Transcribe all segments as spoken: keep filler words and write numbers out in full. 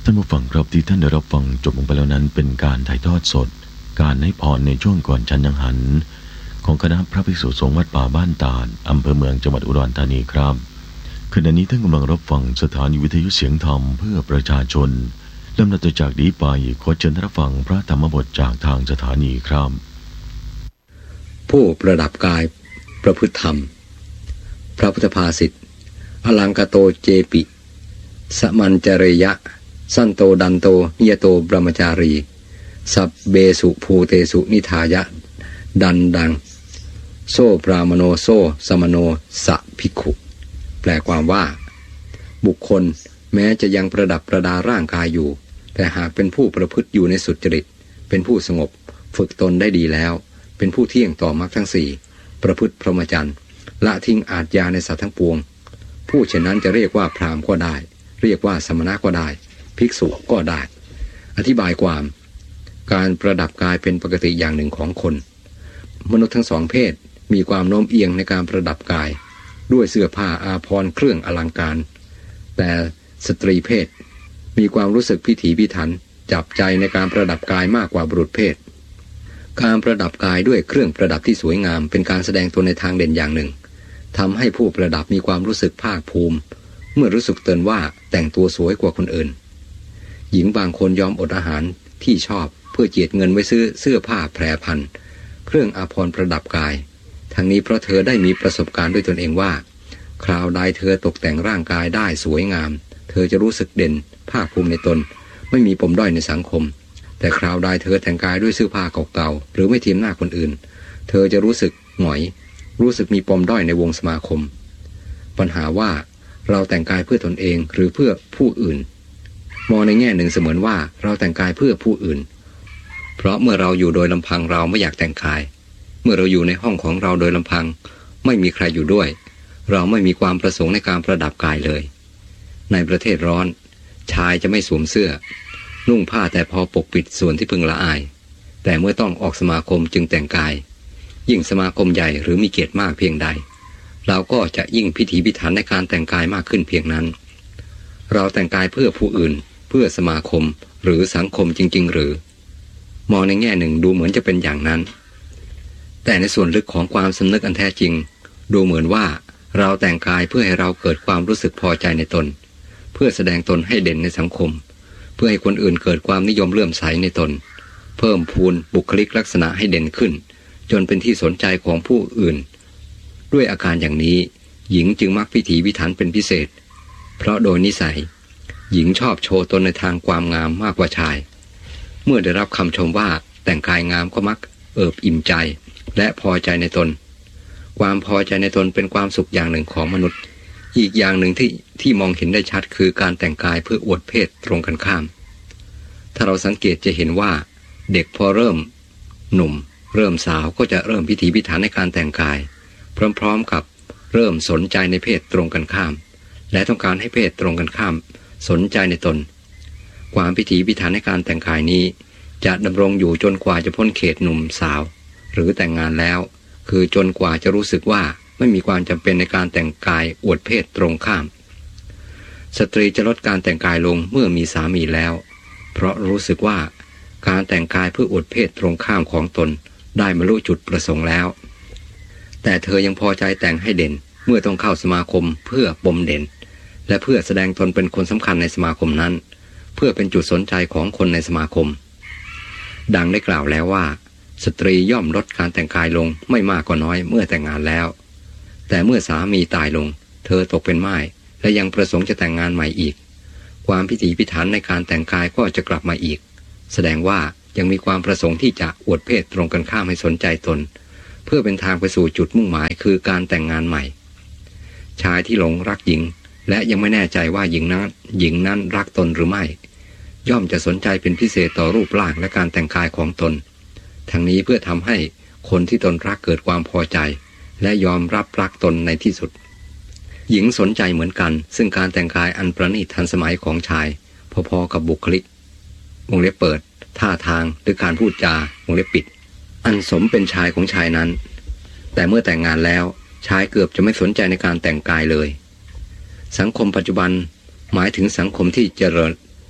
ท่านผู้ฟังครับที่ท่านได้รับฟังจบลงไปแล้วนั้นเป็นการถ่ายทอดสดการให้พรในช่วงก่อนฉันยังหันของคณะพระภิกษุสงฆ์วัดป่าบ้านตาดอำเภอเมืองจังหวัดอุดรธานีครับขณะนี้ท่านกำลังรับฟังสถานีวิทยุเสียงธรรมเพื่อประชาชนลำดับต่อจากนี้ไปขอเชิญท่านรับฟังพระธรรมบทจากทางสถานีครับผู้ประดับกายประพฤติธรรมพระพุทธภาษิตอลังกโตเจปิสมัญจเรยะสันโตดันโตนิยโตบรมจารีสัพเบสุภูเตสุนิทายะดันดังโซปรามโนโซสมโนสะภิกขุแปลความว่าบุคคลแม้จะยังประดับประดาร่างกายอยู่แต่หากเป็นผู้ประพฤติอยู่ในสุจริตเป็นผู้สงบฝึกตนได้ดีแล้วเป็นผู้เที่ยงต่อมรรคทั้งสี่ประพฤติพรหมจรรย์ละทิ้งอาทยาในสัตว์ทั้งปวงผู้เช่นนั้นจะเรียกว่าพราหมณ์ก็ได้เรียกว่าสมณะก็ได้ภิกษุก็ได้อธิบายความการประดับกายเป็นปกติอย่างหนึ่งของคนมนุษย์ทั้งสองเพศมีความโน้มเอียงในการประดับกายด้วยเสื้อผ้าอาภรณ์เครื่องอลังการแต่สตรีเพศมีความรู้สึกพิถีพิถันจับใจในการประดับกายมากกว่าบุรุษเพศการประดับกายด้วยเครื่องประดับที่สวยงามเป็นการแสดงตนในทางเด่นอย่างหนึ่งทำให้ผู้ประดับมีความรู้สึกภาคภูมิเมื่อรู้สึกเตือนว่าแต่งตัวสวยกว่าคนอื่นหญิงบางคนยอมอดอาหารที่ชอบเพื่อเจียดเงินไว้ซื้อเสื้อผ้าแพรพันเครื่องอาภรณ์ประดับกายทั้งนี้เพราะเธอได้มีประสบการณ์ด้วยตนเองว่าคราวใดเธอตกแต่งร่างกายได้สวยงามเธอจะรู้สึกเด่นภาคภูมิในตนไม่มีปมด้อยในสังคมแต่คราวใดเธอแต่งกายด้วยเสื้อผ้าเก่าๆหรือไม่เทียมหน้าคนอื่นเธอจะรู้สึกหงอยรู้สึกมีปมด้อยในวงสมาคมปัญหาว่าเราแต่งกายเพื่อตนเองหรือเพื่อผู้อื่นมองในแง่หนึ่งเสมือนว่าเราแต่งกายเพื่อผู้อื่นเพราะเมื่อเราอยู่โดยลำพังเราไม่อยากแต่งกายเมื่อเราอยู่ในห้องของเราโดยลำพังไม่มีใครอยู่ด้วยเราไม่มีความประสงค์ในการประดับกายเลยในประเทศร้อนชายจะไม่สวมเสื้อนุ่งผ้าแต่พอปกปิดส่วนที่พึงละอายแต่เมื่อต้องออกสมาคมจึงแต่งกายยิ่งสมาคมใหญ่หรือมีเกียรติมากเพียงใดเราก็จะยิ่งพิถีพิถันในการแต่งกายมากขึ้นเพียงนั้นเราแต่งกายเพื่อผู้อื่นเพื่อสมาคมหรือสังคมจริงๆหรือมองในแง่หนึ่งดูเหมือนจะเป็นอย่างนั้นแต่ในส่วนลึกของความสำนึกอันแท้จริงดูเหมือนว่าเราแต่งกายเพื่อให้เราเกิดความรู้สึกพอใจในตนเพื่อแสดงตนให้เด่นในสังคมเพื่อให้คนอื่นเกิดความนิยมเลื่อมใสในตนเพิ่มพูนบุคลิกลักษณะให้เด่นขึ้นจนเป็นที่สนใจของผู้อื่นด้วยอาการอย่างนี้หญิงจึงมักพิถีพิถันเป็นพิเศษเพราะโดยนิสัยหญิงชอบโชว์ตนในทางความงามมากกว่าชายเมื่อได้รับคำชมว่าแต่งกายงามก็มักเอิบอิ่มใจและพอใจในตนความพอใจในตนเป็นความสุขอย่างหนึ่งของมนุษย์อีกอย่างหนึ่งที่ที่มองเห็นได้ชัดคือการแต่งกายเพื่ออวดเพศตรงกันข้ามถ้าเราสังเกตจะเห็นว่าเด็กพอเริ่มหนุ่มเริ่มสาวก็จะเริ่มพิถีพิถันในการแต่งกายพร้อมๆกับเริ่มสนใจในเพศตรงกันข้ามและต้องการให้เพศตรงกันข้ามสนใจในตนความพิถีพิถันในการแต่งกายนี้จะดำรงอยู่จนกว่าจะพ้นเขตหนุ่มสาวหรือแต่งงานแล้วคือจนกว่าจะรู้สึกว่าไม่มีความจำเป็นในการแต่งกายอวดเพศตรงข้ามสตรีจะลดการแต่งกายลงเมื่อมีสามีแล้วเพราะรู้สึกว่าการแต่งกายเพื่ออวดเพศตรงข้ามของตนได้บรรลุจุดประสงค์แล้วแต่เธอยังพอใจแต่งให้เด่นเมื่อต้องเข้าสมาคมเพื่อปมเด่นและเพื่อแสดงตนเป็นคนสำคัญในสมาคมนั้นเพื่อเป็นจุดสนใจของคนในสมาคมดังได้กล่าวแล้วว่าสตรีย่อมลดการแต่งกายลงไม่มากก็น้อยเมื่อแต่งงานแล้วแต่เมื่อสามีตายลงเธอตกเป็นม่ายและยังประสงค์จะแต่งงานใหม่อีกความพิถีพิถันในการแต่งกายก็จะกลับมาอีกแสดงว่ายังมีความประสงค์ที่จะอวดเพศตรงกันข้ามให้สนใจตนเพื่อเป็นทางไปสู่จุดมุ่งหมายคือการแต่งงานใหม่ชายที่หลงรักหญิงและยังไม่แน่ใจว่าหญิงนั้นหญิงนั้นรักตนหรือไม่ย่อมจะสนใจเป็นพิเศษต่อรูปร่างและการแต่งกายของตนทั้งนี้เพื่อทำให้คนที่ตนรักเกิดความพอใจและยอมรับรักตนในที่สุดหญิงสนใจเหมือนกันซึ่งการแต่งกายอันประณีตทันสมัยของชายพอๆกับบุคลิกวงเล็บเปิดท่าทางหรือการพูดจาวงเล็บปิดอันสมเป็นชายของชายนั้นแต่เมื่อแต่งงานแล้วชายเกือบจะไม่สนใจในการแต่งกายเลยสังคมปัจจุบันหมายถึงสังคมที่เจริญ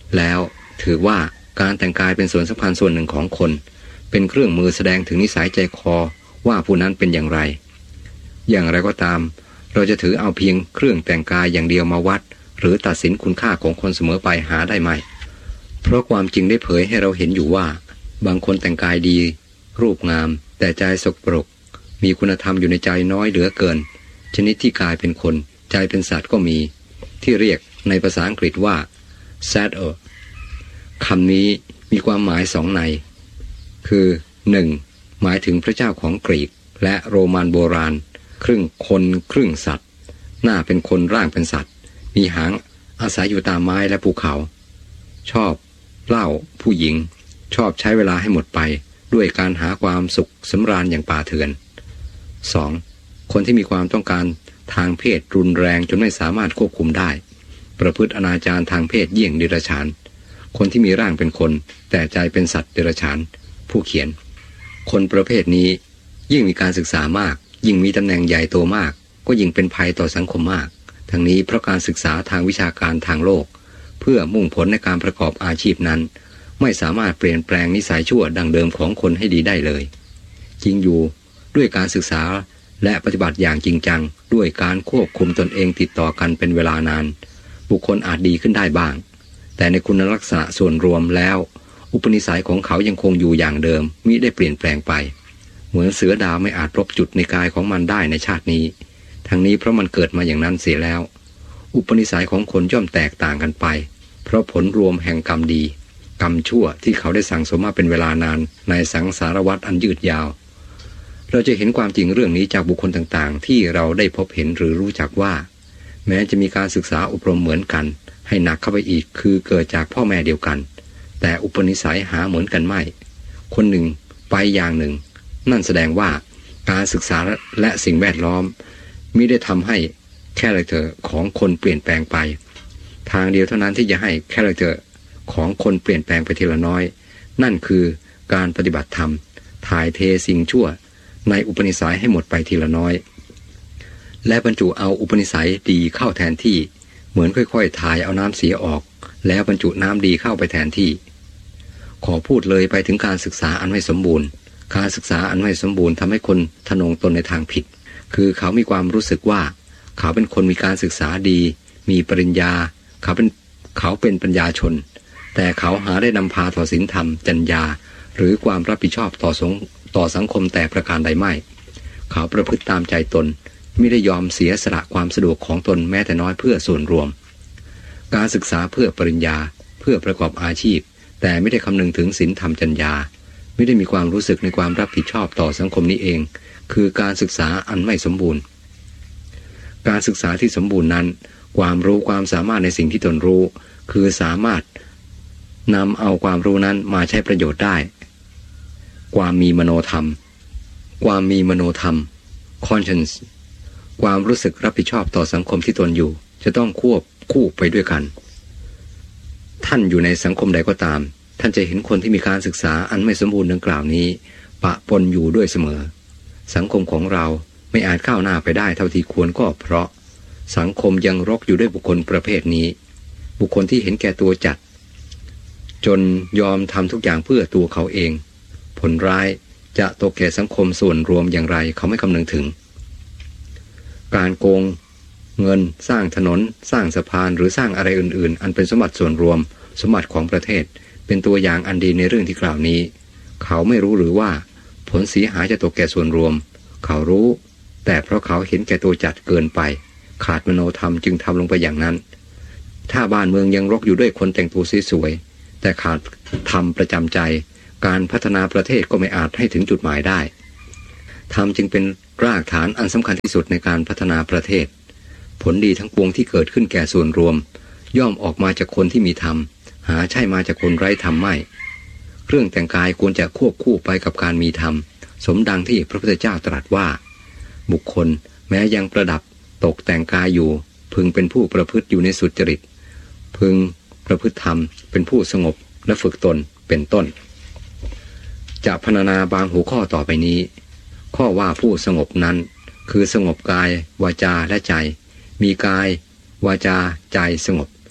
แล้วถือว่าการแต่งกายเป็นส่วนสำคัญส่วนหนึ่งของคนเป็นเครื่องมือแสดงถึงนิสัยใจคอว่าผู้นั้นเป็นอย่างไรอย่างไรก็ตามเราจะถือเอาเพียงเครื่องแต่งกายอย่างเดียวมาวัดหรือตัดสินคุณค่าของคนเสมอไปหาได้ไหมเพราะความจริงได้เผยให้เราเห็นอยู่ว่าบางคนแต่งกายดีรูปงามแต่ใจสกปรกมีคุณธรรมอยู่ในใจน้อยเหลือเกินชนิดที่กายเป็นคนใจเป็นสัตว์ก็มีที่เรียกในภาษาอังกฤษว่า sadder คำนี้มีความหมายสองในคือหนึ่งหมายถึงพระเจ้าของกรีกและโรมันโบราณครึ่งคนครึ่งสัตว์หน้าเป็นคนร่างเป็นสัตว์มีหางอาศัยอยู่ตามไม้และภูเขาชอบเหล้าผู้หญิงชอบใช้เวลาให้หมดไปด้วยการหาความสุขสำราญอย่างป่าเถื่อน สอง. คนที่มีความต้องการทางเพศรุนแรงจนไม่สามารถควบคุมได้ประพฤติอนาจารทางเพศเยี่ยงเดรัจฉานคนที่มีร่างเป็นคนแต่ใจเป็นสัตว์เดรัจฉานผู้เขียนคนประเภทนี้ยิ่งมีการศึกษามากยิ่งมีตำแหน่งใหญ่โตมากก็ยิ่งเป็นภัยต่อสังคมมากทั้งนี้เพราะการศึกษาทางวิชาการทางโลกเพื่อมุ่งผลในการประกอบอาชีพนั้นไม่สามารถเปลี่ยนแปลงนิสัยชั่วดังเดิมของคนให้ดีได้เลยจริงอยู่ด้วยการศึกษาและปฏิบัติอย่างจริงจังด้วยการควบคุมตนเองติดต่อกันเป็นเวลานานบุคคลอาจดีขึ้นได้บ้างแต่ในคุณลักษณะส่วนรวมแล้วอุปนิสัยของเขายังคงอยู่อย่างเดิมมิได้เปลี่ยนแปลงไปเหมือนเสือดาวไม่อาจพบจุดในกายของมันได้ในชาตินี้ทั้งนี้เพราะมันเกิดมาอย่างนั้นเสียแล้วอุปนิสัยของคนย่อมแตกต่างกันไปเพราะผลรวมแห่งกรรมดีกรรมชั่วที่เขาได้สั่งสมมาเป็นเวลานานในสังสารวัฏอันยืดยาวเราจะเห็นความจริงเรื่องนี้จากบุคคลต่างๆที่เราได้พบเห็นหรือรู้จักว่าแม้จะมีการศึกษาอบรมเหมือนกันให้หนักเข้าไปอีกคือเกิดจากพ่อแม่เดียวกันแต่อุปนิสัยหาเหมือนกันไม่คนหนึ่งไปอย่างหนึ่งนั่นแสดงว่าการศึกษาและสิ่งแวดล้อมมิได้ทำให้คาแรคเตอร์ของคนเปลี่ยนแปลงไปทางเดียวเท่านั้นที่จะให้คาแรคเตอร์ของคนเปลี่ยนแปลงไปทีละน้อยนั่นคือการปฏิบัติธรรมถ่ายเทสิ่งชั่วในอุปนิสัยให้หมดไปทีละน้อยและบรรจุเอาอุปนิสัยดีเข้าแทนที่เหมือนค่อยๆถ่ายเอาน้ำเสียออกแล้วบรรจุน้ำดีเข้าไปแทนที่ขอพูดเลยไปถึงการศึกษาอันไม่สมบูรณ์การศึกษาอันไม่สมบูรณ์ทำให้คนทะนงตนในทางผิดคือเขามีความรู้สึกว่าเขาเป็นคนมีการศึกษาดีมีปริญญาเขาเป็นเขาเป็นปัญญาชนแต่เขาหาได้นำพาต่อศีลธรรมจรรยาหรือความรับผิดชอบต่อสงต่อสังคมแต่ประการใดไม่เขาประพฤติตามใจตนไม่ได้ยอมเสียสละความสะดวกของตนแม้แต่น้อยเพื่อส่วนรวมการศึกษาเพื่อปริญญาเพื่อประกอบอาชีพแต่ไม่ได้คำนึงถึงศีลธรรมจรรยาไม่ได้มีความรู้สึกในความรับผิดชอบต่อสังคมนี้เองคือการศึกษาอันไม่สมบูรณ์การศึกษาที่สมบูรณ์นั้นความรู้ความสามารถในสิ่งที่ตนรู้คือสามารถนำเอาความรู้นั้นมาใช้ประโยชน์ได้ความมีมโนธรรมความมีมโนธรรม conscience ความรู้สึกรับผิดชอบต่อสังคมที่ตนอยู่จะต้องควบคู่ไปด้วยกันท่านอยู่ในสังคมใดก็ตามท่านจะเห็นคนที่มีการศึกษาอันไม่สมบูรณ์ดังกล่าวนี้ปะปนอยู่ด้วยเสมอสังคมของเราไม่อาจก้าวหน้าไปได้เท่าที่ควรก็เพราะสังคมยังรกอยู่ด้วยบุคคลประเภทนี้บุคคลที่เห็นแก่ตัวจัดจนยอมทำทุกอย่างเพื่อตัวเขาเองผลร้ายจะตกแก่สังคมส่วนรวมอย่างไรเขาไม่คำนึงถึงการโกงเงินสร้างถนนสร้างสะพานหรือสร้างอะไรอื่นๆอันเป็นสมบัติส่วนรวมสมบัติของประเทศเป็นตัวอย่างอันดีในเรื่องที่กล่าวนี้เขาไม่รู้หรือว่าผลเสียหายจะตกแก่ส่วนรวมเขารู้แต่เพราะเขาเห็นแก่ตัวจัดเกินไปขาดมโนธรรมจึงทำลงไปอย่างนั้นถ้าบ้านเมืองยังรกอยู่ด้วยคนแต่งตัวสวยๆแต่ขาดธรรมประจำใจการพัฒนาประเทศก็ไม่อาจให้ถึงจุดหมายได้ธรรมจึงเป็นรากฐานอันสำคัญที่สุดในการพัฒนาประเทศผลดีทั้งปวงที่เกิดขึ้นแก่ส่วนรวมย่อมออกมาจากคนที่มีธรรมหาใช่มาจากคนไร้ธรรมไม่เครื่องแต่งกายควรจะควบคู่ไปกับการมีธรรมสมดังที่พระพุทธเจ้าตรัสว่าบุคคลแม้ยังประดับตกแต่งกายอยู่พึงเป็นผู้ประพฤติอยู่ในสุจริตพึงประพฤติธรรมเป็นผู้สงบและฝึกตนเป็นต้นจะพรรณนาบางหัวข้อต่อไปนี้ข้อว่าผู้สงบนั้นคือสงบกายวาจาและใจมีกายวาจาใจสงบ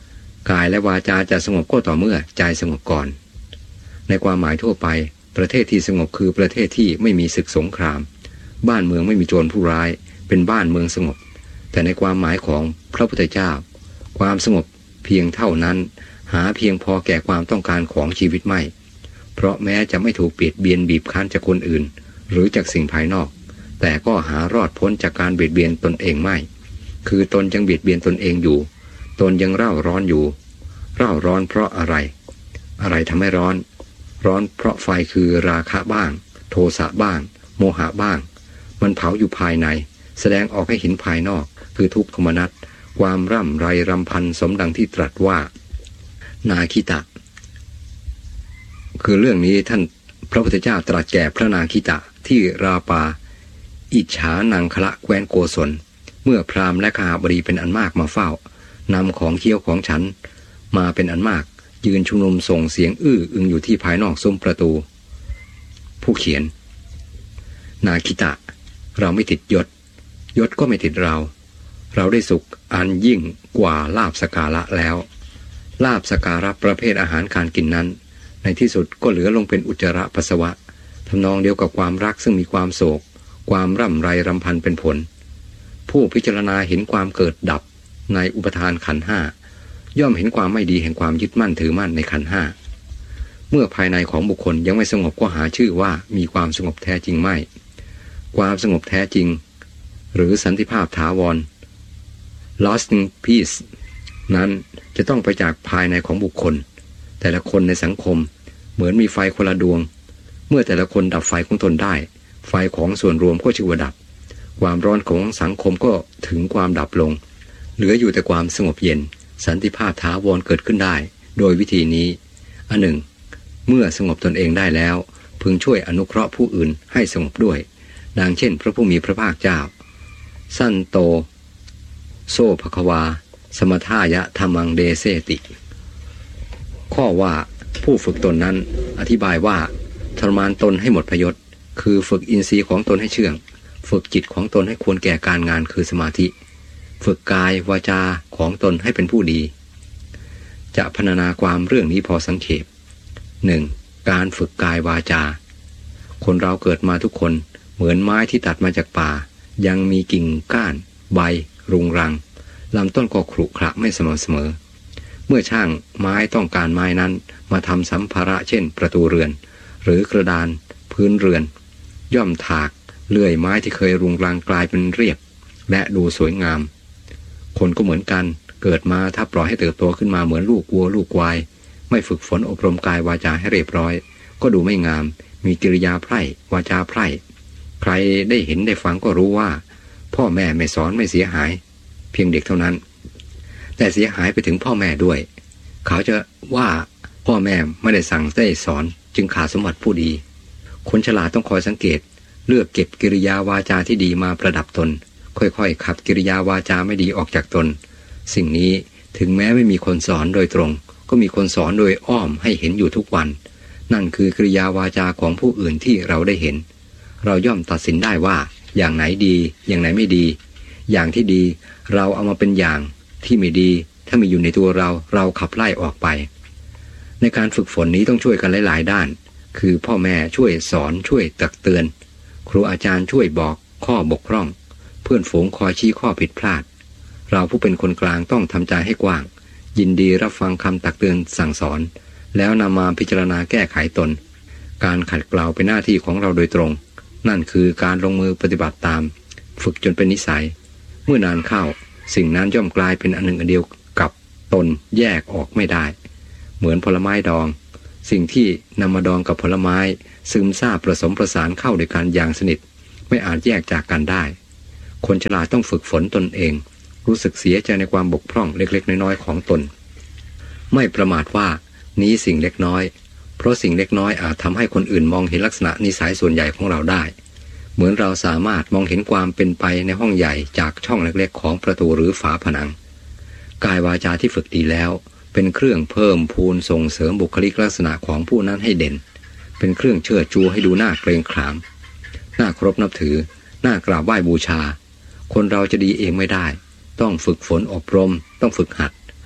กายและวาจาจะสงบก็ต่อเมื่อใจสงบก่อนในความหมายทั่วไปประเทศที่สงบคือประเทศที่ไม่มีศึกสงครามบ้านเมืองไม่มีโจรผู้ร้ายเป็นบ้านเมืองสงบแต่ในความหมายของพระพุทธเจ้าความสงบเพียงเท่านั้นหาเพียงพอแก่ความต้องการของชีวิตไม่เพราะแม้จะไม่ถูกเบียดเบียนบีบคั้นจากคนอื่นหรือจากสิ่งภายนอกแต่ก็หารอดพ้นจากการเบียดเบียนตนเองไม่คือตนยังเบียดเบียนตนเองอยู่ตนยังเร่าร้อนอยู่เร่าร้อนเพราะอะไรอะไรทำให้ร้อนร้อนเพราะไฟคือราคะบ้างโทสะบ้างโมหะบ้างมันเผาอยู่ภายในแสดงออกให้เห็นภายนอกคือทุกขโทมนัสความร่ำไรรำพันสมดังที่ตรัสว่านาคิตะคือเรื่องนี้ท่านพระพุทธเจ้าตรัสแก่พระนาคิตะที่ราปาอิจฉานังคละแคว้นโกศลเมื่อพราหมณ์และขหบดีเป็นอันมากมาเฝ้านำของเคี้ยวของฉันมาเป็นอันมากยืนชุมนุมส่งเสียงอื้ออึงอยู่ที่ภายนอกซุ้มประตูผู้เขียนนาคิตะเราไม่ติดยศยศก็ไม่ติดเราเราได้สุขอันยิ่งกว่าลาภสักการะแล้วลาภสักการะประเภทอาหารการกินนั้นในที่สุดก็เหลือลงเป็นอุจจาระปัสสาวะทำนองเดียวกับความรักซึ่งมีความโศกความร่ำไรรำพันเป็นผลผู้พิจารณาเห็นความเกิดดับในอุปทานขันธ์ห้าย่อมเห็นความไม่ดีแห่งความยึดมั่นถือมั่นในขันธ์ห้าเมื่อภายในของบุคคลยังไม่สงบก็หาชื่อว่ามีความสงบแท้จริงไม่ความสงบแท้จริงหรือสันติภาพถาวร lasting peace นั้นจะต้องไปจากภายในของบุคคลแต่ละคนในสังคมเหมือนมีไฟคนละดวงเมื่อแต่ละคนดับไฟของตนได้ไฟของส่วนรวมก็ชื่อว่าดับความร้อนของสังคมก็ถึงความดับลงเหลืออยู่แต่ความสงบเย็นสันติภาพถาวรเกิดขึ้นได้โดยวิธีนี้อันหนึ่งเมื่อสงบตนเองได้แล้วพึงช่วยอนุเคราะห์ผู้อื่นให้สงบด้วยดังเช่นพระผู้มีพระภาคเจ้าสันโตโซภควาสมทายะธรรมังเดเสติข้อว่าผู้ฝึกตนนั้นอธิบายว่าทรมานตนให้หมดพยศคือฝึกอินทรีย์ของตนให้เชื่องฝึกจิตของตนให้ควรแก่การงานคือสมาธิฝึกกายวาจาของตนให้เป็นผู้ดีจะพรรณนาความเรื่องนี้พอสังเขป หนึ่ง. การฝึกกายวาจาคนเราเกิดมาทุกคนเหมือนไม้ที่ตัดมาจากป่ายังมีกิ่งก้านใบรุงรังลำต้นก็ขรุขระไม่เสมอเสมอเมื่อช่างไม้ต้องการไม้นั้นมาทำสัมภาระเช่นประตูเรือนหรือกระดานพื้นเรือนย่อมถากเลื่อยไม้ที่เคยรุงรังกลายเป็นเรียบและดูสวยงามคนก็เหมือนกันเกิดมาถ้าปล่อยให้เติบโตขึ้นมาเหมือนลูกวัวลูกควายไม่ฝึกฝนอบรมกายวาจาให้เรียบร้อยก็ดูไม่งามมีกิริยาไพร่วาจาไพร่ใครได้เห็นได้ฟังก็รู้ว่าพ่อแม่ไม่สอนไม่เสียหายเพียงเด็กเท่านั้นแต่เสียหายไปถึงพ่อแม่ด้วยเขาจะว่าพ่อแม่ไม่ได้สั่งได้สอนจึงขาดสมบัติผู้ดีคนฉลาดต้องคอยสังเกตเลือกเก็บกิริยาวาจาที่ดีมาประดับตนค่อยๆขับกิริยาวาจาไม่ดีออกจากตนสิ่งนี้ถึงแม้ไม่มีคนสอนโดยตรงก็มีคนสอนโดยอ้อมให้เห็นอยู่ทุกวันนั่นคือกิริยาวาจาของผู้อื่นที่เราได้เห็นเราย่อมตัดสินได้ว่าอย่างไหนดีอย่างไหนไม่ดีอย่างที่ดีเราเอามาเป็นอย่างที่ไม่ดีถ้ามีอยู่ในตัวเราเราขับไล่ออกไปในการฝึกฝนนี้ต้องช่วยกันหลายๆด้านคือพ่อแม่ช่วยสอนช่วยตักเตือนครูอาจารย์ช่วยบอกข้อบกพร่องเพื่อนฝูงคอยชี้ข้อผิดพลาดเราผู้เป็นคนกลางต้องทำใจให้กว้างยินดีรับฟังคำตักเตือนสั่งสอนแล้วนำมาพิจารณาแก้ไขตนการขัดเกลาเป็นหน้าที่ของเราโดยตรงนั่นคือการลงมือปฏิบัติตามฝึกจนเป็นนิสัยเมื่อนานเข้าสิ่งนั้นย่อมกลายเป็นอันหนึ่งอันเดียวกับตนแยกออกไม่ได้เหมือนผลไม้ดองสิ่งที่นำมาดองกับผลไม้ซึมซาบผสมประสานเข้าด้วยกันอย่างสนิทไม่อาจแยกจากกันได้คนฉลาดต้องฝึกฝนตนเองรู้สึกเสียใจในความบกพร่องเล็กๆน้อยๆของตนไม่ประมาทว่านี้สิ่งเล็กน้อยเพราะสิ่งเล็กน้อยอาจทำให้คนอื่นมองเห็นลักษณะนิสัยส่วนใหญ่ของเราได้เหมือนเราสามารถมองเห็นความเป็นไปในห้องใหญ่จากช่องเล็กๆของประตูหรือฝาผนังกายวาจาที่ฝึกดีแล้วเป็นเครื่องเพิ่มพูนส่งเสริมบุคลิกลักษณะของผู้นั้นให้เด่นเป็นเครื่องเชิดชูให้ดูน่าเกรงขามน่าเคารพนับถือน่ากราบไหว้บูชาคนเราจะดีเองไม่ได้ต้องฝึกฝนอบรมต้องฝึกหัด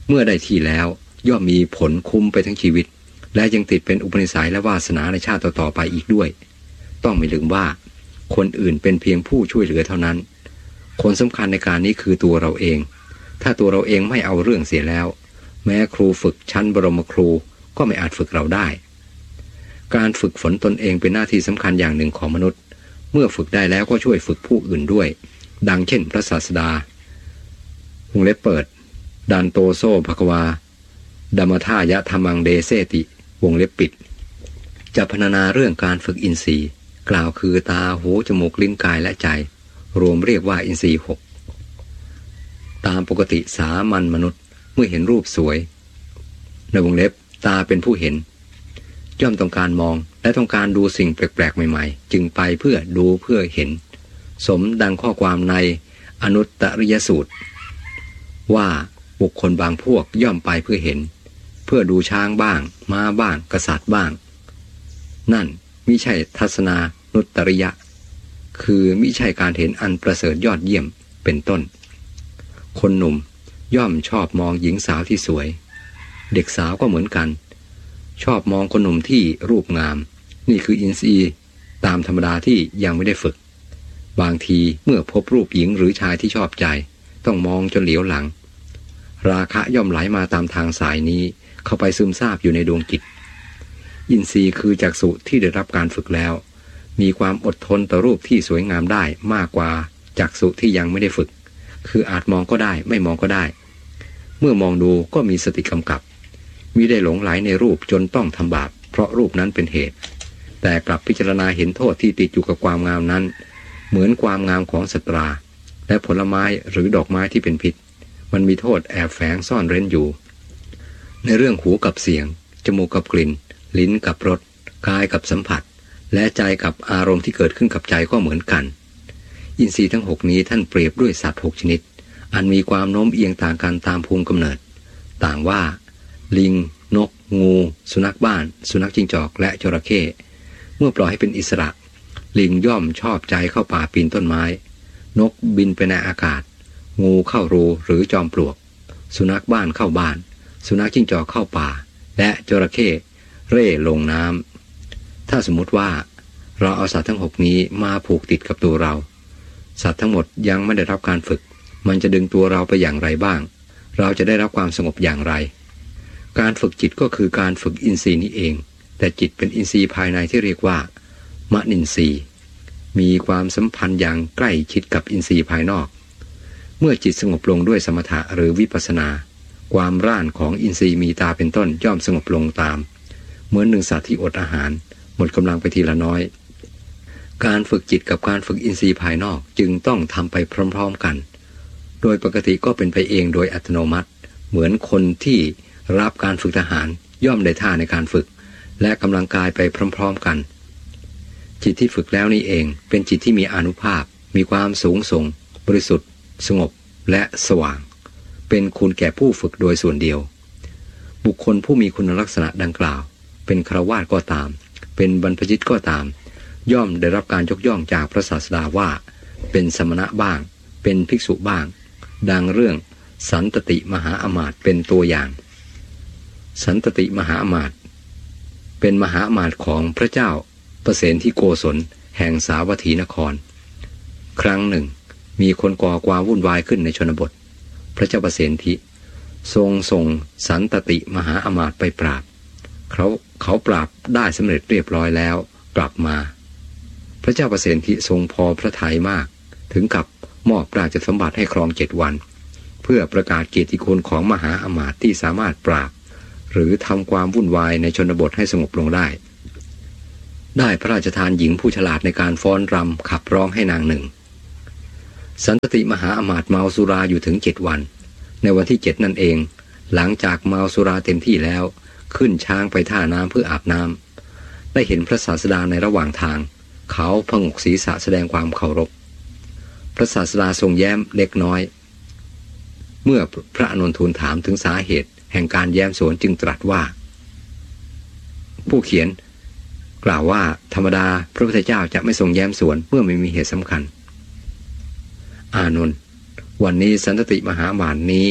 เมื่อได้ที่แล้วย่อมมีผลคุ้มไปทั้งชีวิตและยังติดเป็นอุปนิสัยและวาสนาในชาติต่อๆไปอีกด้วยต้องไม่ลืมว่าคนอื่นเป็นเพียงผู้ช่วยเหลือเท่านั้นคนสำคัญในการนี้คือตัวเราเองถ้าตัวเราเองไม่เอาเรื่องเสียแล้วแม้ครูฝึกชั้นบรมครูก็ไม่อาจฝึกเราได้การฝึกฝนตนเองเป็นหน้าที่สำคัญอย่างหนึ่งของมนุษย์เมื่อฝึกได้แล้วก็ช่วยฝึกผู้อื่นด้วยดังเช่นพระศาสดาวงเล็บเปิดดันโตโซภควาดัมทายะธรรมังเดเซติวงเล็บปิดจะพรรณนาเรื่องการฝึกอินทรีย์กล่าวคือตาหูจมูกลิ้นกายและใจรวมเรียกว่าอินทรีย์หกตามปกติสามัญมนุษย์เมื่อเห็นรูปสวยในวงเล็บตาเป็นผู้เห็นย่อมต้องการมองและต้องการดูสิ่งแปลกๆใหม่ๆจึงไปเพื่อดูเพื่อเห็นสมดังข้อความในอนุตตริยสูตรว่าบุคคลบางพวกย่อมไปเพื่อเห็นเพื่อดูช้างบ้างม้าบ้างกษัตริย์บ้างนั่นมิใช่ทัศนานุตตริยะคือมิใช่การเห็นอันประเสริฐยอดเยี่ยมเป็นต้นคนหนุ่มย่อมชอบมองหญิงสาวที่สวยเด็กสาวก็เหมือนกันชอบมองคนหนุ่มที่รูปงามนี่คืออินทรีย์ตามธรรมดาที่ยังไม่ได้ฝึกบางทีเมื่อพบรูปหญิงหรือชายที่ชอบใจต้องมองจนเหลียวหลังราคะย่อมไหลมาตามทางสายนี้เข้าไปซึมซาบอยู่ในดวงจิตอินทรีย์คือจักษุที่ได้รับการฝึกแล้วมีความอดทนต่อรูปที่สวยงามได้มากกว่าจักษุที่ยังไม่ได้ฝึกคืออาจมองก็ได้ไม่มองก็ได้เมื่อมองดูก็มีสติกำกับมิได้หลงไหลในรูปจนต้องทำบาปเพราะรูปนั้นเป็นเหตุแต่กลับพิจารณาเห็นโทษที่ติดอยู่กับความงามนั้นเหมือนความงามของสตราและผลไม้หรือดอกไม้ที่เป็นพิษมันมีโทษแอบแฝงซ่อนเร้นอยู่ในเรื่องหูกับเสียงจมูกกับกลิ่นลิ้นกับรสกายกับสัมผัสและใจกับอารมณ์ที่เกิดขึ้นกับใจก็เหมือนกันอินทรีย์ทั้งหกนี้ท่านเปรียบด้วยสัตว์หกชนิดอันมีความโน้มเอียงต่างกันตามภูมิกำเนิดต่างว่าลิงนกงูสุนัขบ้านสุนัขจิ้งจอกและจระเข้เมื่อปล่อยให้เป็นอิสระลิงย่อมชอบใจเข้าป่าปีนต้นไม้นกบินไปในอากาศงูเข้ารูหรือจอมปลวกสุนัขบ้านเข้าบ้านสุนัขจิ้งจอกเข้าป่าและจระเข้เร่ลงน้ำถ้าสมมติว่าเราเอาสัตว์ทั้งหกนี้มาผูกติดกับตัวเราสัตว์ทั้งหมดยังไม่ได้รับการฝึกมันจะดึงตัวเราไปอย่างไรบ้างเราจะได้รับความสงบอย่างไรการฝึกจิตก็คือการฝึกอินทรีย์นี้เองแต่จิตเป็นอินทรีย์ภายในที่เรียกว่ามนินทรีย์มีความสัมพันธ์อย่างใกล้ชิดกับอินทรีย์ภายนอกเมื่อจิตสงบลงด้วยสมถะหรือวิปัสสนาความร่านของอินทรีย์มีตาเป็นต้นย่อมสงบลงตามเหมือนหนึ่งสัตว์ที่อดอาหารหมดกำลังไปทีละน้อยการฝึกจิตกับการฝึกอินทรีย์ภายนอกจึงต้องทำไปพร้อมๆกันโดยปกติก็เป็นไปเองโดยอัตโนมัติเหมือนคนที่รับการฝึกทหารย่อมได้ท่าในการฝึกและกำลังกายไปพร้อมๆกันจิตที่ฝึกแล้วนี่เองเป็นจิตที่มีอานุภาพมีความสูงส่งบริสุทธิ์สงบและสว่างเป็นคุณแก่ผู้ฝึกโดยส่วนเดียวบุคคลผู้มีคุณลักษณะดังกล่าวเป็นฆราวาสก็ตามเป็นบรรพชิตก็ตามย่อมได้รับการยกย่องจากพระศาสดาว่าเป็นสมณะบ้างเป็นภิกษุบ้างดังเรื่องสันตติมหาอมาตย์เป็นตัวอย่างสันตติมหาอมาตย์เป็นมหาอมาตย์ของพระเจ้าประเสนที่โกศลแห่งสาวัตถีนครครั้งหนึ่งมีคนก่อความวุ่นวายขึ้นในชนบทพระเจ้าประเสนทิทรงส่งสันตติมหาอมาตย์ไปปราบเขาเขาปราบได้สำเร็จเรียบร้อยแล้วกลับมาพระเจ้าประเสนทิทรงพอพระทัยมากถึงกับมอบราชสมบัติให้ครองเจ็ดวันเพื่อประกาศเกียรติคุณของมหาอมาตย์ที่สามารถปราบหรือทำความวุ่นวายในชนบทให้สงบลงได้ได้พระราชทานหญิงผู้ฉลาดในการฟ้อนรำขับร้องให้นางหนึ่งสันตติมหาอมาตย์เมาสุราอยู่ถึงเจ็ดวันในวันที่เจ็ดนั่นเองหลังจากเมาสุราเต็มที่แล้วขึ้นช้างไปท่าน้ำเพื่ออาบน้ำได้เห็นพระศาสดาในระหว่างทางเขาผงกศีรษะแสดงความเคารพพระศาสดาทรงแย้มเล็กน้อยเมื่อพระอานนท์ทูลถามถึงสาเหตุแห่งการแย้มสวนจึงตรัสว่าผู้เขียนกล่าวว่าธรรมดาพระพุทธเจ้าจะไม่ทรงแย้มสวนเมื่อไม่มีเหตุสำคัญอานนท์วันนี้สันตติมหาอมาตย์นี้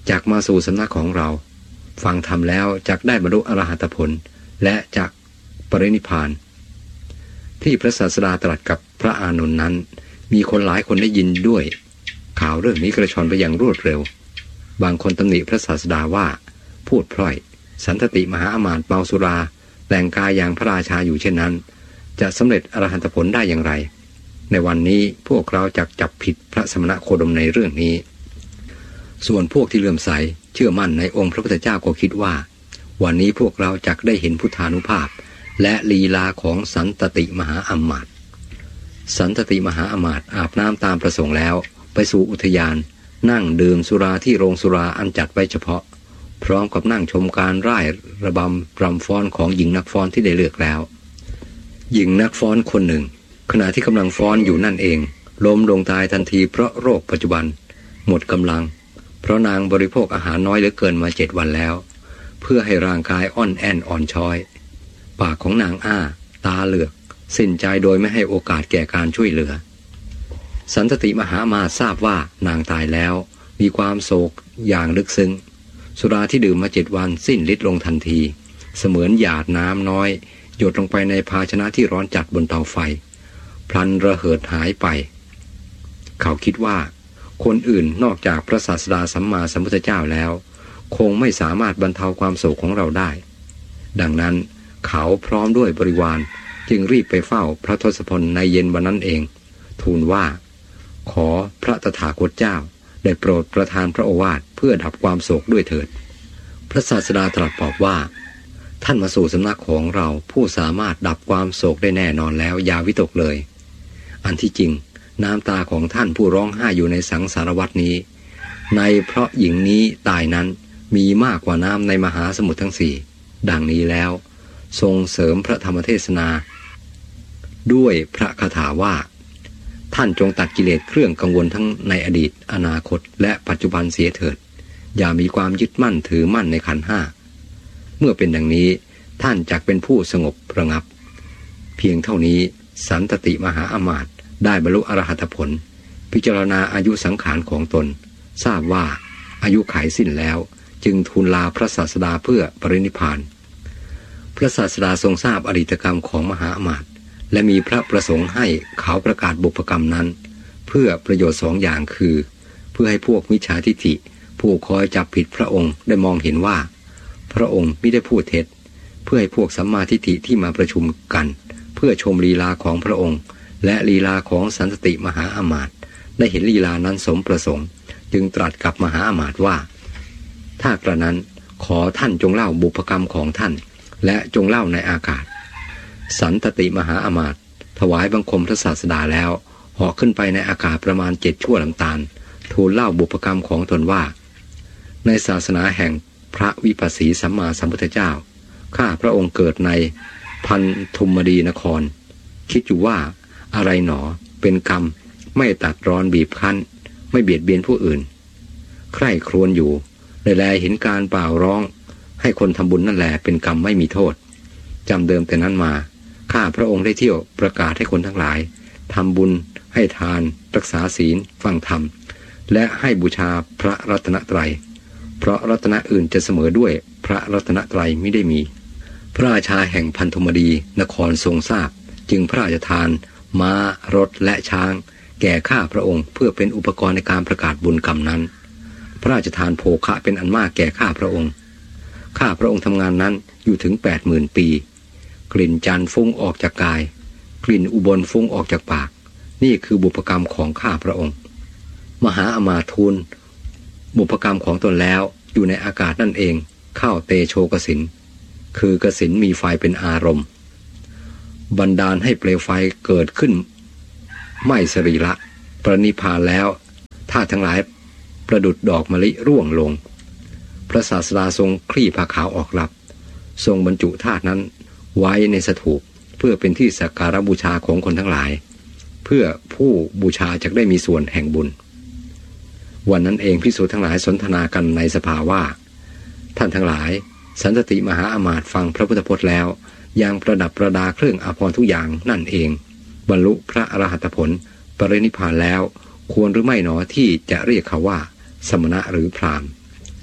จักมาสู่สำนักของเราฟังธรรมแล้วจักได้บรรลุอรหัตผลและจักปรินิพพานที่พระศาสดาตรัสกับพระอานนท์นั้นมีคนหลายคนได้ยินด้วยข่าวเรื่องนี้กระชอนไปอย่างรวดเร็วบางคนตำหนิพระศาสดาว่าพูดพร่อยสันตติมหาอมาตย์เมาสุราแต่งกายอย่างพระราชาอยู่เช่นนั้นจะสำเร็จอรหันตผลได้อย่างไรในวันนี้พวกเราจักจับผิดพระสมณโคดมในเรื่องนี้ส่วนพวกที่เลื่อมใสเชื่อมั่นในองค์พระพุทธเจ้าก็คิดว่าวันนี้พวกเราจักได้เห็นพุทธานุภาพและลีลาของสันตติมหาอมาตย์สันตติมหาอมาตย์อาบน้ำตามประสงค์แล้วไปสู่อุทยานนั่งดื่มสุราที่โรงสุราอันจัดไว้เฉพาะพร้อมกับนั่งชมการร่ายระบำรำฟ้อนของหญิงนักฟ้อนที่ได้เลือกแล้วหญิงนักฟ้อนคนหนึ่งขณะที่กำลังฟ้อนอยู่นั่นเองล้มลงตายทันทีเพราะโรคปัจจุบันหมดกำลังเพราะนางบริโภคอาหารน้อยเหลือเกินมาเจ็ดวันแล้วเพื่อให้ร่างกายอ่อนแอนอ่อนช้อยปากของนางอ้าตาเหลือกสิ้นใจโดยไม่ให้โอกาสแก่การช่วยเหลือสันตติมหาอมาตย์ทราบว่านางตายแล้วมีความโศกอย่างลึกซึ้งสุราที่ดื่มมาเจ็ดวันสิ้นฤทธิ์ลงทันทีเสมือนหยาดน้ำน้อยหยดลงไปในภาชนะที่ร้อนจัดบนเตาไฟพลันระเหิดหายไปเขาคิดว่าคนอื่นนอกจากพระศาสดาสัมมาสัมพุทธเจ้าแล้วคงไม่สามารถบรรเทาความโศกของเราได้ดังนั้นเขาพร้อมด้วยบริวารจึงรีบไปเฝ้าพระทศพลในเย็นวันนั้นเองทูลว่าขอพระตถาคตเจ้าได้โปรดประทานพระโอวาทเพื่อดับความโศกด้วยเถิดพระศาสดาตรัสตอบว่าท่านมาสู่สำนักของเราผู้สามารถดับความโศกได้แน่นอนแล้วอย่าวิตกเลยอันที่จริงน้ำตาของท่านผู้ร้องไห้อยู่ในสังสารวัฏนี้ในเพราะหญิงนี้ตายนั้นมีมากกว่าน้ำในมหาสมุทรทั้งสี่ดังนี้แล้วทรงเสริมพระธรรมเทศนาด้วยพระคาถาว่าท่านจงตัดกิเลสเครื่องกังวลทั้งในอดีตอนาคตและปัจจุบันเสียเถิดอย่ามีความยึดมั่นถือมั่นในขันธ์ห้าเมื่อเป็นดังนี้ท่านจักเป็นผู้สงบระงับเพียงเท่านี้สันตติมหาอมาตย์ได้บรรลุอรหัตผลพิจารณาอายุสังขารของตนทราบว่าอายุขัยสิ้นแล้วจึงทูลลาพระศาสดาเพื่อปรินิพพานพระศาสดาทรงทราบอดีตกรรมของมหาอมาตย์และมีพระประสงค์ให้เขาประกาศบุพกรรมนั้นเพื่อประโยชน์สองอย่างคือเพื่อให้พวกมิจฉาทิฏฐิผู้คอยจับผิดพระองค์ได้มองเห็นว่าพระองค์ไม่ได้พูดเท็จเพื่อให้พวกสัมมาทิฏฐิที่มาประชุมกันเพื่อชมลีลาของพระองค์และลีลาของสันตติมหาอมาตย์ได้เห็นลีลานั้นสมประสงค์จึงตรัสกับมหาอมาตย์ว่าถ้ากระนั้นขอท่านจงเล่าบุพกรรมของท่านและจงเล่าในอากาศสันตติมหาอมาตย์ถวายบังคมพระศาสดาแล้วเหาะขึ้นไปในอากาศประมาณเจ็ดชั่วลำตาลทูลเล่าบุพกรรมของตนว่าในศาสนาแห่งพระวิปัสสีสัมมาสัมพุทธเจ้าข้าพระองค์เกิดในพันธุมดีนครคิดอยู่ว่าอะไรหนอเป็นกรรมไม่ตัดรอนบีบคั้นไม่เบียดเบียนผู้อื่นใคร่ครวญอยู่ได้แลเห็นการเปล่าร้องให้คนทำบุญนั่นแหละเป็นกรรมไม่มีโทษจำเดิมแต่นั้นมาข้าพระองค์ได้เที่ยวประกาศให้คนทั้งหลายทำบุญให้ทานรักษาศีลฟังธรรมและให้บูชาพระรัตนตรัยเพราะรัตนะอื่นจะเสมอด้วยพระรัตนตรัยไม่ได้มีพระราชาแห่งพันธุมดีนครทรงทราบจึงพระราชทานม้ารถและช้างแก่ข้าพระองค์เพื่อเป็นอุปกรณ์ในการประกาศบุญกรรมนั้นพระราชทานโภคะเป็นอันมากแก่ข้าพระองค์ข้าพระองค์ทำงานนั้นอยู่ถึงแปดหมื่นปีกลิ่นจันทร์ฟุ้งออกจากกายกลิ่นอุบลฟุ้งออกจากปากนี่คือบุพกรรมของข้าพระองค์มหาอมาตย์ทูลบุพกรรมของตนแล้วอยู่ในอากาศนั่นเองเข้าเตโชกสินคือกสินมีไฟเป็นอารมณ์บันดาลให้เปลวไฟเกิดขึ้นไม่สรีระปรินิพพานแล้วธาตุทั้งหลายประดุจดอกมะลิร่วงลงพระศาสดาทรงคลี่ผ้าขาวออกรับทรงบรรจุธาตุนั้นไว้ในสถูปเพื่อเป็นที่สักการบูชาของคนทั้งหลายเพื่อผู้บูชาจะได้มีส่วนแห่งบุญวันนั้นเองภิกษุทั้งหลายสนทนากันในสภาว่าท่านทั้งหลายสันตติมหาอมาตย์ฟังพระพุทธพจน์แล้วยังประดับประดาเครื่องอาภรณ์ทุกอย่างนั่นเองบรรลุพระอรหัตผลปรินิพพานแล้วควรหรือไม่หนอที่จะเรียกเขาว่าสมณะหรือพราหมณ์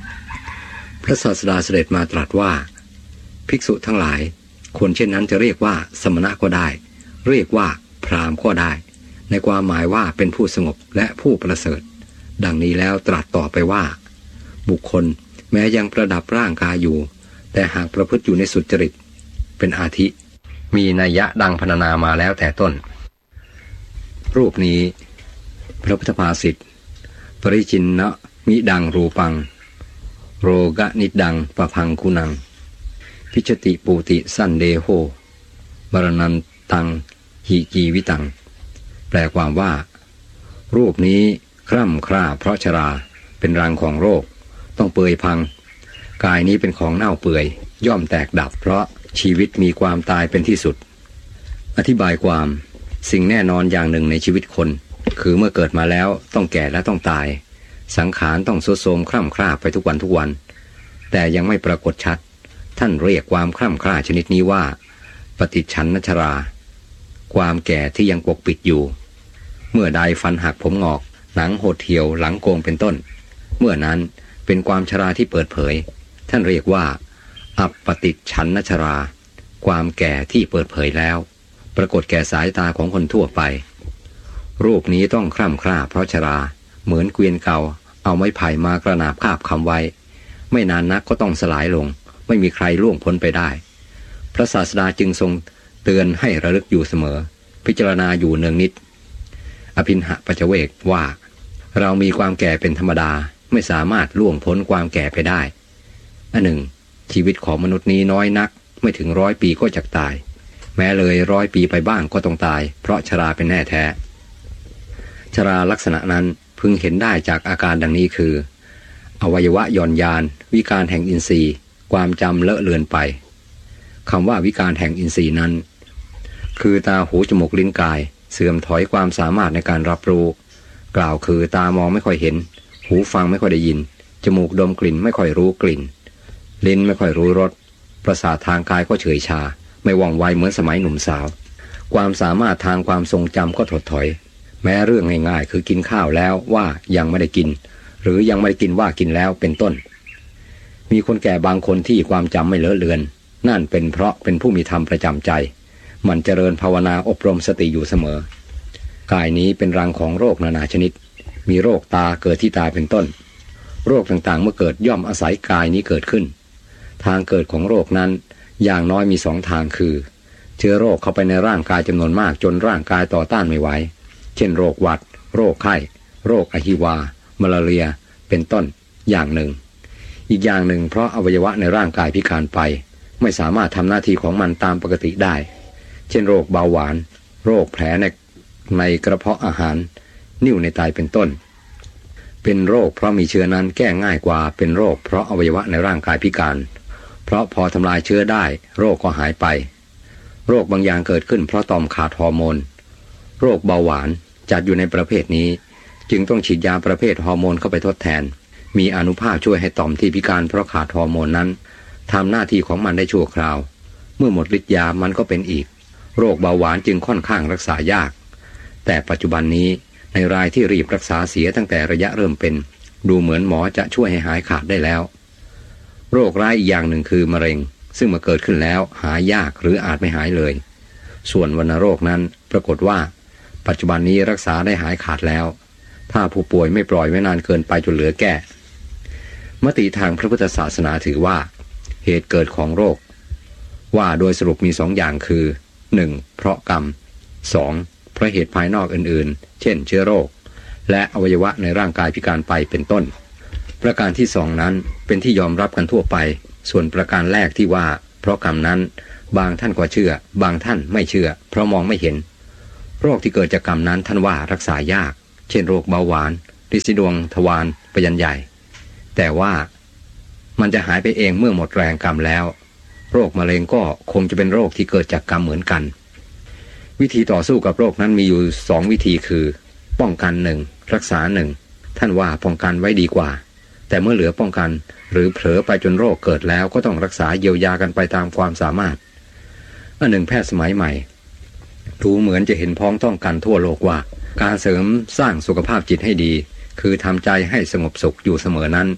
พระศาสดาเสด็จมาตรัสว่าภิกษุทั้งหลายคนเช่นนั้นจะเรียกว่าสมณะก็ได้เรียกว่าพราหมณ์ก็ได้ในความหมายว่าเป็นผู้สงบและผู้ประเสริฐดังนี้แล้วตรัสต่อไปว่าบุคคลแม้ยังประดับร่างกายอยู่แต่หากประพฤติอยู่ในสุจริตเป็นอาทิมีนัยยะดังพรรณนามาแล้วแต่ต้นรูปนี้พระพุทธภาษิตปริจินนะมิดังรูปังโรกะนิดังปะพังคุนังพิชติปูติสันเดโหบรนันตังหิกีวิตังแปลความว่ารูปนี้คร่ำคร่าเพราะชราเป็นรังของโรคต้องเปื่อยพังกายนี้เป็นของเน่าเปื่อยย่อมแตกดับเพราะชีวิตมีความตายเป็นที่สุดอธิบายความสิ่งแน่นอนอย่างหนึ่งในชีวิตคนคือเมื่อเกิดมาแล้วต้องแก่และต้องตายสังขารต้องทรุดโทรมคร่ำคร่าไปทุกวันทุกวันแต่ยังไม่ปรากฏชัดท่านเรียกความคร่ำคร่าชนิดนี้ว่าปฏิฉันนชราความแก่ที่ยังปกปิดอยู่เมื่อใดฟันหักผมงอกหนังหดเหี่ยวหลังโกงเป็นต้นเมื่อนั้นเป็นความชราที่เปิดเผยท่านเรียกว่าอัปปติฉันนชราความแก่ที่เปิดเผยแล้วปรากฏแก่สายตาของคนทั่วไปรูปนี้ต้องคร่ำคร่าเพราะชราเหมือนเกวียนเก่าเอาไม้ไผ่มากระนาบคาบคำไว้ไม่นานนักก็ต้องสลายลงไม่มีใครล่วงพ้นไปได้พระศาสดาจึงทรงเตือนให้ระลึกอยู่เสมอพิจารณาอยู่เนืองนิดอภินหปัจจเวกว่าเรามีความแก่เป็นธรรมดาไม่สามารถล่วงพ้นความแก่ไปได้อันหนึ่งชีวิตของมนุษย์นี้น้อยนักไม่ถึงร้อยปีก็จะตายแม้เลยร้อยปีไปบ้างก็ต้องตายเพราะชราเป็นแน่แท้ชราลักษณะนั้นพึงเห็นได้จากอาการดังนี้คืออวัยวะหย่อนยานวิการแห่งอินทรีย์ความจำเลอะเลือนไปคำว่าวิการแห่งอินทรีย์นั้นคือตาหูจมูกลิ้นกายเสื่อมถอยความสามารถในการรับรู้กล่าวคือตามองไม่ค่อยเห็นหูฟังไม่ค่อยได้ยินจมูกดมกลิ่นไม่ค่อยรู้กลิ่นลิ้นไม่ค่อยรู้รสประสาททางกายก็เฉยชาไม่ว่องไวเหมือนสมัยหนุ่มสาวความสามารถทางความทรงจำก็ถดถอยแม้เรื่องง่ายๆคือกินข้าวแล้วว่ายังไม่ได้กินหรือยังไม่ได้กินว่ากินแล้วเป็นต้นมีคนแก่บางคนที่ความจำไม่เลอะเลือนนั่นเป็นเพราะเป็นผู้มีธรรมประจำใจมันเจริญภาวนาอบรมสติอยู่เสมอกายนี้เป็นรังของโรคนานาชนิดมีโรคตาเกิดที่ตาเป็นต้นโรคต่างๆเมื่อเกิดย่อมอาศัยกายนี้เกิดขึ้นทางเกิดของโรคนั้นอย่างน้อยมีสองทางคือเชื้อโรคเข้าไปในร่างกายจำนวนมากจนร่างกายต่อต้านไม่ไหวเช่นโรคหวัดโรคไข้โรคอหิวามาลาเรียเป็นต้นอย่างหนึ่งอีกอย่างหนึ่งเพราะอวัยวะในร่างกายพิการไปไม่สามารถทำหน้าที่ของมันตามปกติได้เช่นโรคเบาหวานโรคแผลในในกระเพาะอาหารนิ่วในไตเป็นต้นเป็นโรคเพราะมีเชื้อนั้นแก้ง่ายกว่าเป็นโรคเพราะอวัยวะในร่างกายพิการเพราะพอทำลายเชื้อได้โรคก็หายไปโรคบางอย่างเกิดขึ้นเพราะต่อมขาดฮอร์โมนโรคเบาหวานจัดอยู่ในประเภทนี้จึงต้องฉีดยาประเภทฮอร์โมนเข้าไปทดแทนมีอานุภาพช่วยให้ต่อมที่พิการเพราะขาดฮอร์โมนนั้นทำหน้าที่ของมันได้ชั่วคราวเมื่อหมดฤทธิ์ยามันก็เป็นอีกโรคเบาหวานจึงค่อนข้างรักษายากแต่ปัจจุบันนี้ในรายที่รีบรักษาเสียตั้งแต่ระยะเริ่มเป็นดูเหมือนหมอจะช่วยให้หายขาดได้แล้วโรคร้ายอีกอย่างหนึ่งคือมะเร็งซึ่งมาเกิดขึ้นแล้วหายากหรืออาจไม่หายเลยส่วนวัณโรคนั้นปรากฏว่าปัจจุบันนี้รักษาได้หายขาดแล้วถ้าผู้ป่วยไม่ปล่อยไว้นานเกินไปจนเหลือแก้มติทางพระพุทธศาสนาถือว่าเหตุเกิดของโรคว่าโดยสรุปมีสองอย่างคือหนึ่งเพราะกรรมสองเพราะเหตุภายนอกอื่นๆเช่นเชื้อโรคและอวัยวะในร่างกายพิการไปเป็นต้นประการที่สองนั้นเป็นที่ยอมรับกันทั่วไปส่วนประการแรกที่ว่าเพราะกรรมนั้นบางท่านก็เชื่อบางท่านไม่เชื่อเพราะมองไม่เห็นโรคที่เกิดจากกรรมนั้นท่านว่ารักษายากเช่นโรคเบาหวานฤทธิ์ดวงทวารปยัญใหญ่แต่ว่ามันจะหายไปเองเมื่อหมดแรงกรรมแล้วโรคมะเร็งก็คงจะเป็นโรคที่เกิดจากกรรมเหมือนกันวิธีต่อสู้กับโรคนั้นมีอยู่สองวิธีคือป้องกันหนึ่งรักษาหนึ่งท่านว่าป้องกันไว้ดีกว่าแต่เมื่อเหลือป้องกันหรือเผลอไปจนโรคเกิดแล้วก็ต้องรักษาเยียวยากันไปตามความสามารถอันหนึ่งแพทย์สมัยใหม่ดูเหมือนจะเห็นพ้องต้องกันทั่วโลกว่าการเสริมสร้างสุขภาพจิตให้ดีคือทำใจให้สงบสุขอยู่เสมอนั้น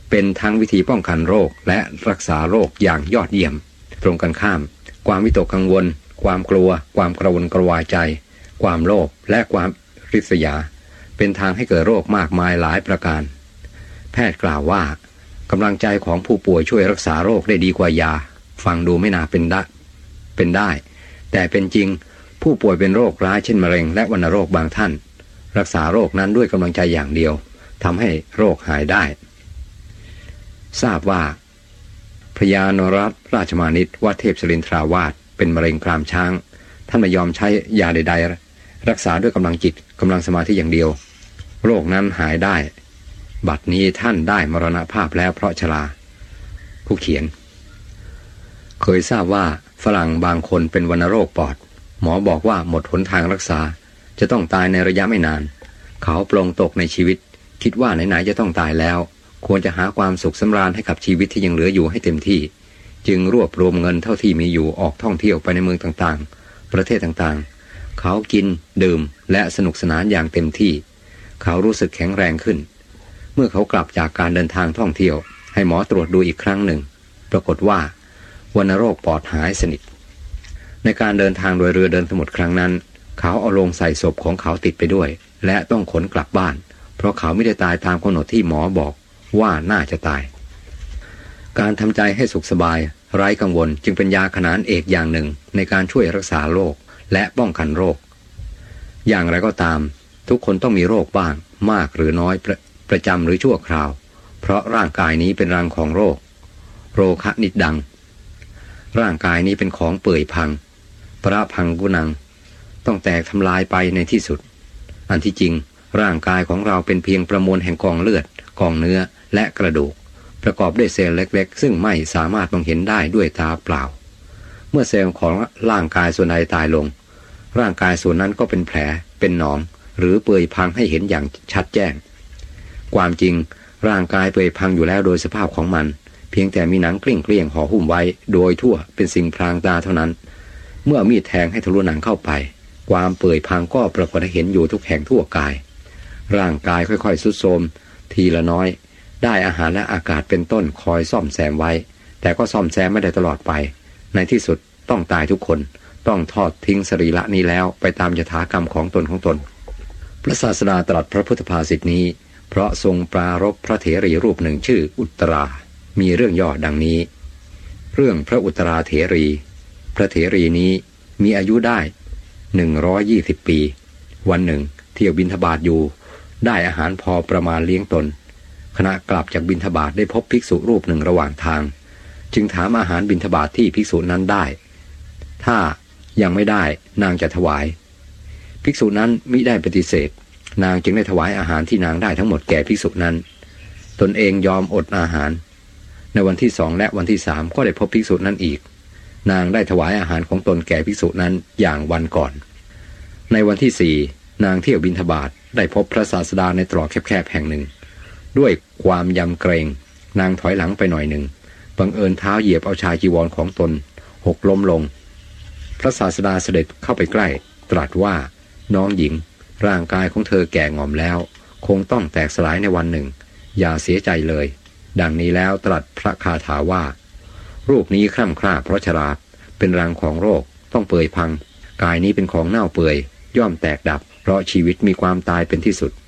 เป็นทั้งวิธีป้องกันโรคและรักษาโรคอย่างยอดเยี่ยมตรงกันข้ามความวิตกกังวลความกลัวความกระวนกระวายใจความโลภและความริษยาเป็นทางให้เกิดโรคมากมายหลายประการแพทย์กล่าวว่ากำลังใจของผู้ป่วยช่วยรักษาโรคได้ดีกว่ายาฟังดูไม่น่าเป็นได้เป็นได้แต่เป็นจริงผู้ป่วยเป็นโรคร้ายเช่นมะเร็งและวัณโรคบางท่านรักษาโรคนั้นด้วยกำลังใจอย่างเดียวทำให้โรคหายได้ทราบว่าพระยานรัตน์ราชมานิตวัดเทพศิรินทราวาสเป็นมะเร็งกรามช้างท่านไม่ยอมใช้ยาใดๆรักษาด้วยกำลังจิตกำลังสมาธิอย่างเดียวโรคนั้นหายได้บัดนี้ท่านได้มรณภาพแล้วเพราะชราผู้เขียนเคยทราบว่าฝรั่งบางคนเป็นวัณโรคปอดหมอบอกว่าหมดหนทางรักษาจะต้องตายในระยะไม่นานเขาปลงตกในชีวิตคิดว่าไหนๆจะต้องตายแล้วควรจะหาความสุขสำราญให้กับชีวิตที่ยังเหลืออยู่ให้เต็มที่จึงรวบรวมเงินเท่าที่มีอยู่ออกท่องเที่ยวไปในเมืองต่างๆประเทศต่างๆเขากินดื่มและสนุกสนานอย่างเต็มที่เขารู้สึกแข็งแรงขึ้นเมื่อเขากลับจากการเดินทางท่องเที่ยวให้หมอตรวจดูอีกครั้งหนึ่งปรากฏว่าวัณโรคปอดหายสนิทในการเดินทางโดยเรือเดินสมุทรครั้งนั้นเขาเอาโลงใส่ศพของเขาติดไปด้วยและต้องขนกลับบ้านเพราะเขาไม่ได้ตายตามกำหนดที่หมอบอกว่าน่าจะตายการทำใจให้สุขสบายไร้กังวลจึงเป็นยาขนานเอกอย่างหนึ่งในการช่วยรักษาโรคและป้องกันโรคอย่างไรก็ตามทุกคนต้องมีโรคบ้างมากหรือน้อยประประจำหรือชั่วคราวเพราะร่างกายนี้เป็นรังของโรคโรคะนิดดังร่างกายนี้เป็นของเปื่อยพังปราพังกุนังต้องแตกทำลายไปในที่สุดอันที่จริงร่างกายของเราเป็นเพียงประมวลแห่งกองเลือดกองเนื้อและกระดูกประกอบด้วยเซลล์เล็กๆซึ่งไม่สามารถมองเห็นได้ด้วยตาเปล่าเมื่อเซลล์ของร่างกายส่วนใดตายลงร่างกายส่วนนั้นก็เป็นแผลเป็นหนองหรือเปื่อยพังให้เห็นอย่างชัดแจ้งความจริงร่างกายเปื่อยพังอยู่แล้วโดยสภาพของมันเพียงแต่มีหนังเกลี้ยงเกลี้ยงห่อหุ้มไว้โดยทั่วเป็นสิ่งพรางตาเท่านั้นเมื่อมีดแทงให้ทะลุหนังเข้าไปความเปื่อยพังก็ปรากฏให้เห็นอยู่ทุกแห่งทั่วกายร่างกายค่อยๆทรุดโทรมทีละน้อยได้อาหารและอากาศเป็นต้นคอยซ่อมแซมไว้แต่ก็ซ่อมแซมไม่ได้ตลอดไปในที่สุดต้องตายทุกคนต้องทอดทิ้งสรีระนี้แล้วไปตามยถากรรมของตนของตนพระศาสดาตรัสพระพุทธภาษิตนี้เพราะทรงปรารภพระเถรีรูปหนึ่งชื่ออุตรามีเรื่องย่อดังนี้เรื่องพระอุตราเถรีพระเถรีนี้มีอายุได้หนึ่งร้อยยี่สิบปีวันหนึ่งเที่ยวบิณฑบาตอยู่ได้อาหารพอประมาณเลี้ยงตนขณะกลับจากบิณฑบาตได้พบภิกษุรูปหนึ่งระหว่างทางจึงถามอาหารบิณฑบาตที่ภิกษุนั้นได้ถ้ายังไม่ได้นางจะถวายภิกษุนั้นมิได้ปฏิเสธนางจึงได้ถวายอาหารที่นางได้ทั้งหมดแก่ภิกษุนั้นตนเองยอมอดอาหารในวันที่สองและวันที่สามก็ได้พบภิกษุนั้นอีกนางได้ถวายอาหารของตนแก่ภิกษุนั้นอย่างวันก่อนในวันที่สี่นางเที่ยวบิณฑบาตได้พบพระศาสดาในตรอกแคบๆแห่งหนึ่งด้วยความยำเกรงนางถอยหลังไปหน่อยหนึ่งบังเอิญเท้าเหยียบเอาชายจีวรของตนหกล้มลงพระศาสดาเสด็จเข้าไปใกล้ตรัสว่าน้องหญิงร่างกายของเธอแก่งอมแล้วคงต้องแตกสลายในวันหนึ่งอย่าเสียใจเลยดังนี้แล้วตรัสพระคาถาว่ารูปนี้คร่ำคร่าเพราะชราเป็นรังของโรคต้องเปื่อยพังกายนี้เป็นของเน่าเปื่อยย่อมแตกดับเพราะชีวิตมีความตายเป็นที่สุด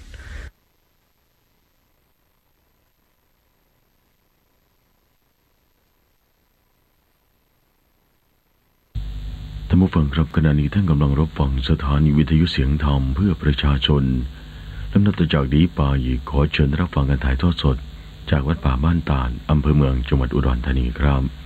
ท่านผู้ฟังครับขณะนี้ท่านกำลังรับฟังสถานีวิทยุเสียงธรรมเพื่อประชาชนลำดับต่อจากนี้ไปขอเชิญรับฟังการถ่ายทอดสดจากวัดป่าบ้านตาลอำเภอเมืองจังหวัดอุดรธานีครับ